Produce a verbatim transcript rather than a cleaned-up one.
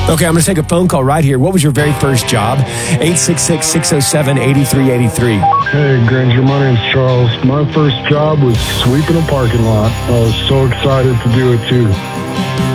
Okay, I'm going to take a phone call right here. What was your very first job? eight six six, six oh seven, eight three eight three. Hey, Granger, my name's Charles. My first job was sweeping a parking lot. I was so excited to do it, too.